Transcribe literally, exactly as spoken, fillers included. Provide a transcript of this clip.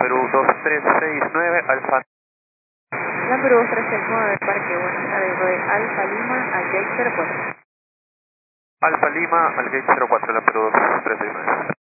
Perú dos tres seis nueve, Alfa. La Perú dos tres seis nueve, Parque Buenos Aires, de Alfa Lima al Gate cero cuatro. Alfa Lima al gate cero cuatro, la Perú dos tres seis nueve.